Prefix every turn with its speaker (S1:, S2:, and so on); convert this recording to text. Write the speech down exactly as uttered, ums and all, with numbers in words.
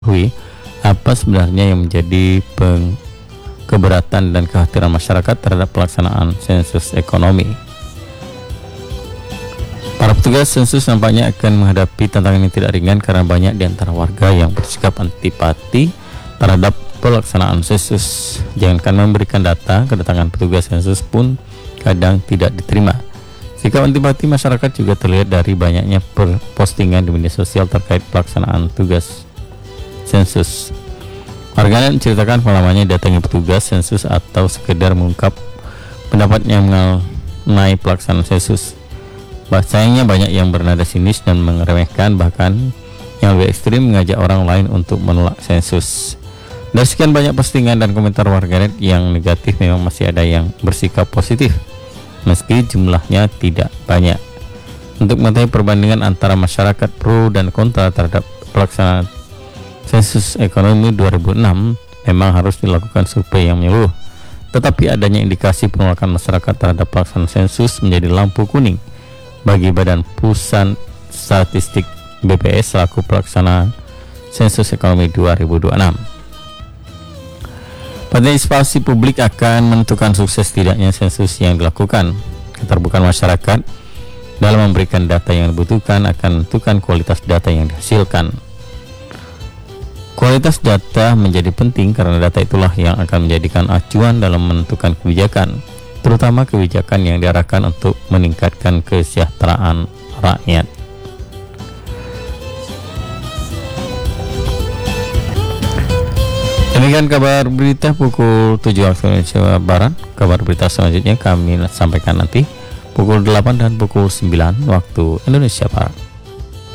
S1: mengetahui apa sebenarnya yang menjadi peng keberatan dan kekhawatiran masyarakat terhadap pelaksanaan sensus ekonomi. Para petugas sensus nampaknya akan menghadapi tantangan yang tidak ringan karena banyak di antara warga yang bersikap antipati terhadap pelaksanaan sensus. Jangankan memberikan data, kedatangan petugas sensus pun kadang tidak diterima. Sikap antipati masyarakat juga terlihat dari banyaknya postingan di media sosial terkait pelaksanaan tugas sensus. Warganet menceritakan pengalamannya datangi petugas sensus atau sekedar mengungkap pendapatnya mengenai pelaksanaan sensus. Bahasanya banyak yang bernada sinis dan meremehkan, bahkan yang lebih ekstrim mengajak orang lain untuk menolak sensus. Dari sekian banyak postingan dan komentar warganet yang negatif, memang masih ada yang bersikap positif, meski jumlahnya tidak banyak. Untuk mengetahui perbandingan antara masyarakat pro dan kontra terhadap pelaksanaan sensus ekonomi dua ribu enam, memang harus dilakukan survei yang menyeluruh. Tetapi adanya indikasi penolakan masyarakat terhadap pelaksanaan sensus menjadi lampu kuning bagi Badan Pusat Statistik B P S selaku pelaksana sensus ekonomi dua ribu dua puluh enam. Partisipasi publik akan menentukan sukses tidaknya sensus yang dilakukan. Keterbukaan masyarakat dalam memberikan data yang dibutuhkan akan menentukan kualitas data yang dihasilkan. Kualitas data menjadi penting karena data itulah yang akan menjadikan acuan dalam menentukan kebijakan, terutama kebijakan yang diarahkan untuk meningkatkan kesejahteraan rakyat. Demikian kabar berita pukul tujuh waktu Indonesia Barat. Kabar berita selanjutnya kami sampaikan nanti pukul delapan dan pukul sembilan waktu Indonesia Barat.